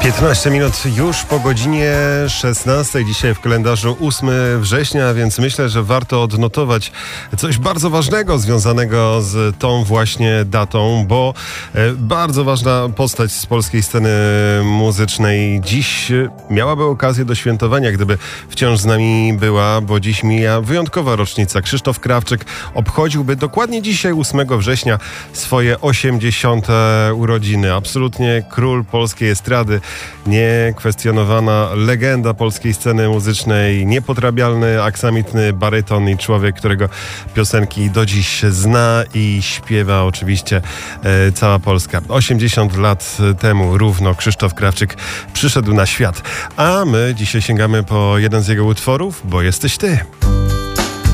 15 minut już po godzinie 16. Dzisiaj w kalendarzu 8 września, więc myślę, że warto odnotować coś bardzo ważnego związanego z tą właśnie datą, bo bardzo ważna postać z polskiej sceny muzycznej dziś miałaby okazję do świętowania, gdyby wciąż z nami była, bo dziś mija wyjątkowa rocznica. Krzysztof Krawczyk obchodziłby dokładnie dzisiaj, 8 września, swoje 80. urodziny. Absolutnie król polskiej estrady, niekwestionowana legenda polskiej sceny muzycznej, niepodrabialny, aksamitny baryton i człowiek, którego piosenki do dziś zna i śpiewa oczywiście cała Polska. 80 lat temu równo Krzysztof Krawczyk przyszedł na świat, a my dzisiaj sięgamy po jeden z jego utworów, Bo jesteś ty.